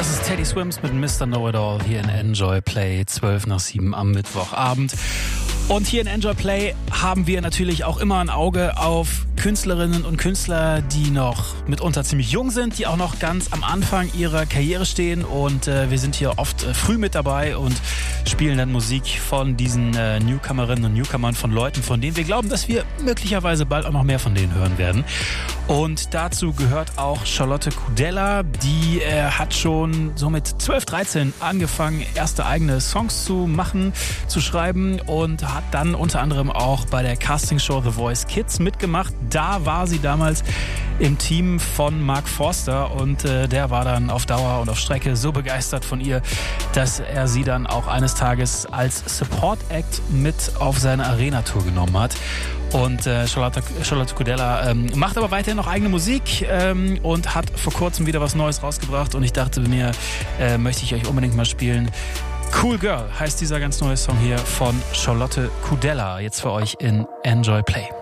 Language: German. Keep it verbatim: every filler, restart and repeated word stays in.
Das ist Teddy Swims mit Mister Know-It-All hier in Enjoy Play, zwölf nach sieben am Mittwochabend. Und hier in Enjoy Play haben wir natürlich auch immer ein Auge auf Künstlerinnen und Künstler, die noch mitunter ziemlich jung sind, die auch noch ganz am Anfang ihrer Karriere stehen. Und äh, wir sind hier oft äh, früh mit dabei und spielen dann Musik von diesen äh, Newcomerinnen und Newcomern, von Leuten, von denen wir glauben, dass wir möglicherweise bald auch noch mehr von denen hören werden. Und dazu gehört auch Charlotte Kudella, die äh, hat schon so mit zwölf, dreizehn angefangen, erste eigene Songs zu machen, zu schreiben und hat dann unter anderem auch bei der Castingshow The Voice Kids mitgemacht. Da war sie damals im Team von Mark Forster und äh, der war dann auf Dauer und auf Strecke so begeistert von ihr, dass er sie dann auch eines Tages als Support Act mit auf seine Arena-Tour genommen hat. Und äh, Charlotte, Charlotte Kudella ähm, macht aber weiterhin noch eigene Musik ähm, und hat vor kurzem wieder was Neues rausgebracht und ich dachte mir, äh, möchte ich euch unbedingt mal spielen. Cool Girl heißt dieser ganz neue Song hier von Charlotte Kudella. Jetzt für euch in Enjoy Play.